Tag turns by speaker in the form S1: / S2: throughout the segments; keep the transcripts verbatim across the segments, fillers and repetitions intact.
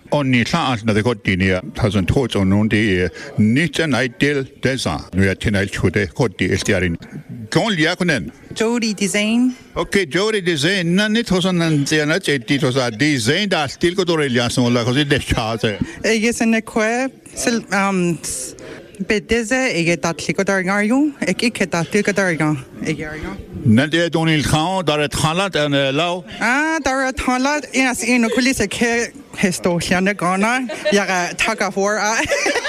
S1: Onni saat na de kottini tasan tots on undi nicht an ideal design. Nu ja tinal chude kotti estiarin. Kon liakunen.
S2: Jody Design.
S1: Okay, Jody Design. Na nit hosan nan zena chetti tosa design da stil ko toreliason la così de chase.
S2: Yes en kwe sil um bedeze ege tatliko dargario ek ik tatliko dargan egario.
S1: Na de donil khan dar et khalat en law.
S2: Ah dar et khalat yes in kulisse ke historiane gana ja taka for a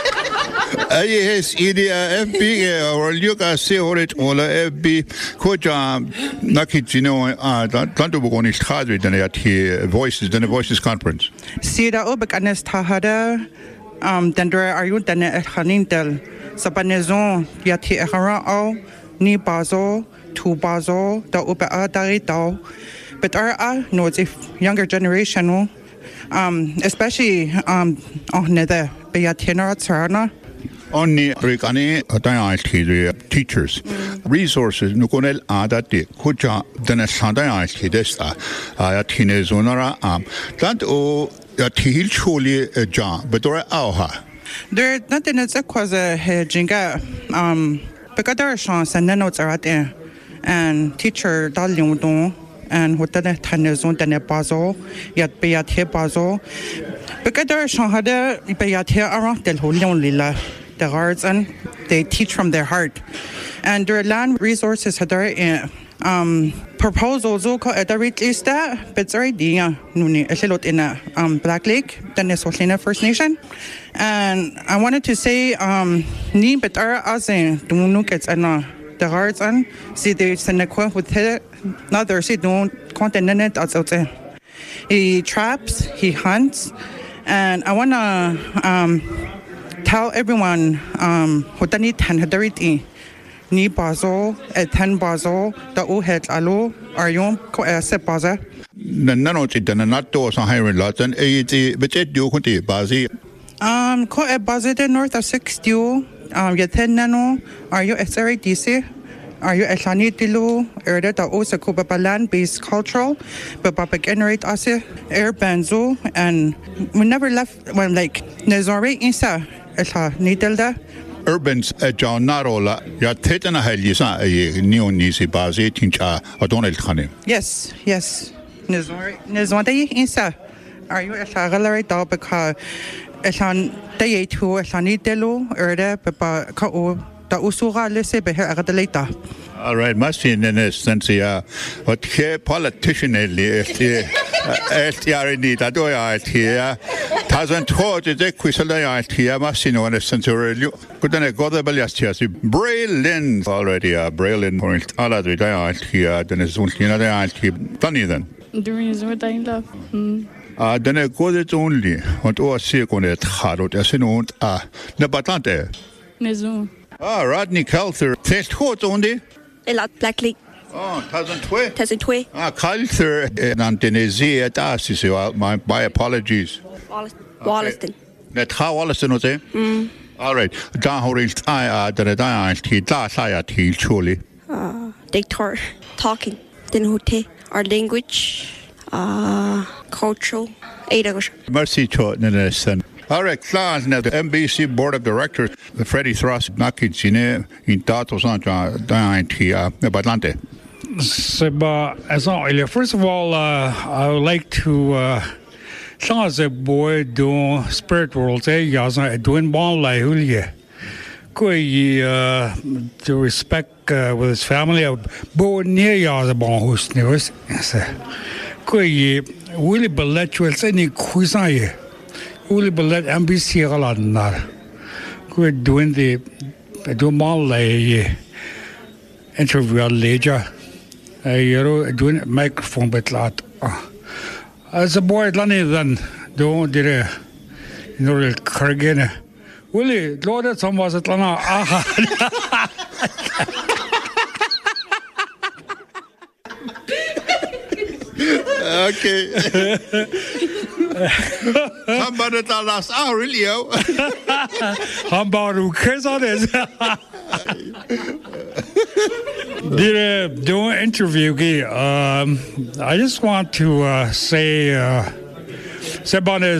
S1: Ay hes idea F B or Luca se horit ola F B koja nakitino ah tanto bogoni khadri den at voices den voices conference.
S2: Sida obek anes tahada um dendra are you den khanintel sapanezon yati ehara au ni bazo tu bazo da obe adari dau but are a no the younger generation um especially um on the beatina tsarna
S1: Onni Rikani Atayaki teachers resources Nukonel Adati Kucha Denesandayaki Desta Ayatine Zonara Am that o Yatil Chuli John Bedora Auha.
S2: There nothing is a cause a jinga um because there are chance and notes are at there and teacher Dalundon and what the Tanezon Dene Bazo yet Beate Bazo because there are chance had a Beate around Del Holion Lila. The hearts and they teach from their heart and their land resources had their um proposals at the least that but sorry dia nuni a lot in a um Black Lake then is Soslina First Nation and I wanted to say um ni but are as in dunu gets and the hearts and see they send a quote with another see don't continent as out there he traps he hunts and I want to um tell everyone um hotani tan hadariti ni bazo et tan bazo da o het alo arion ko ase baza
S1: Nano chitana not to some hiring lots and eighty budget do kunti bazi
S2: um ko e baza the north of sixty um yeten nano are you sra dc are you eslani tilo erda da o sakuba land based cultural but papa generate ase air benzo and we never left when like nezore insa Ella Nidelda
S1: Urbans John Narola ya tetana halisa a new nisi bazi tincha O'Donnell Khane.
S2: Yes, yes. Nizori Nizwante insa. Are you a gallery dog because Elan day two Elani Delo Erda Papa Kao da Usura Lisse be here later.
S1: All right, must be in this sense, yeah. But here, politician, if the Estiarini, that do I here. Thousand told the Quisala here, must know in a sense. Good than a god of Baliastia. Braylin already, a Braylin for it. All that we die here, then it's only another idea. Funny then.
S3: During his wedding, love.
S1: Ah, then a god it only. What was sick on it, Harrod, as in own, ah, Nabatante.
S3: Nezu.
S1: Ah, Rodney Kelther, test hot only.
S4: A lot Black Lake.
S1: Oh, thousand twe.
S4: Thousand twe.
S1: Ah, culture and Antonizia at us, so my, my apologies.
S4: Wollaston.
S1: Net how Wollaston was it?
S4: Mm.
S1: All right. Down Horis, I are the Diane, he does I at he surely.
S4: Uh, they talk, talking. Then Hote, our language, uh, cultural, Ada.
S1: Mercy to Nelson. All right, class now the M B C Board of Directors, Freddie Thross, Nakitsine, in Tato Santa, Diane, Tia, Badante.
S5: First of all, uh, I would like to uh, tell as a boy doing spirit world, eh? Yaza doing bon la hulia. Koi uh to respect uh, with his family. Bo near Yaza bon host news. Koi Willie Ballet will say ni Kusaye. Willie Ballet M B C Galadnar. Koi doing the do bon la interview later. You know, doing microphone but lot. As a boy, Lanny then don't did a you know the Kargina. Willie, Lord, that some was at Lana.
S1: Okay. Somebody tell us, oh, really?
S5: How about who cares on this? Did a do an interview? Um, I just want to uh, say, uh, Sebane